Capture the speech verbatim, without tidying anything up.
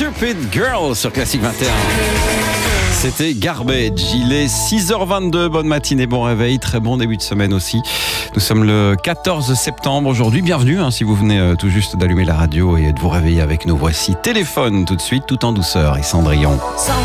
Stupid Girl sur Classic vingt et un. C'était Garbage. Il est six heures vingt-deux. Bonne matinée, bon réveil. Très bon début de semaine aussi. Nous sommes le quatorze septembre aujourd'hui. Bienvenue hein, si vous venez euh, tout juste d'allumer la radio et de vous réveiller avec nous. Voici Téléphone tout de suite, tout en douceur et Cendrillon.